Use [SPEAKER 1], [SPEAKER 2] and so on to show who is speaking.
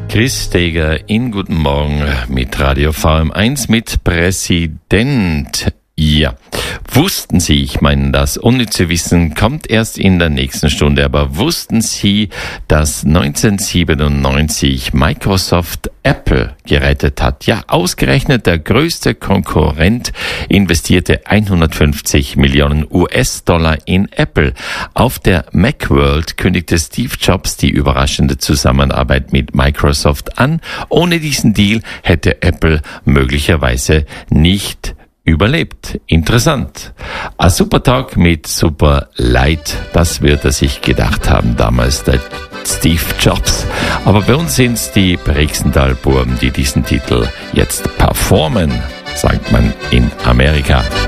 [SPEAKER 1] Chris Steger in Guten Morgen mit Radio VM1 mit Präsident. Ja, wussten Sie, ich meine, das unnütze Wissen kommt erst in der nächsten Stunde, aber wussten Sie, dass 1997 Microsoft Apple gerettet hat? Ja, ausgerechnet der größte Konkurrent investierte 150 Millionen US-Dollar in Apple. Auf der Macworld kündigte Steve Jobs die überraschende Zusammenarbeit mit Microsoft an. Ohne diesen Deal hätte Apple möglicherweise nicht überlebt. Interessant. Ein super Tag mit super Leid. Das wird er sich gedacht haben damals, der Steve Jobs. Aber bei uns sind es die Brixental-Buben, die diesen Titel jetzt performen, sagt man in Amerika.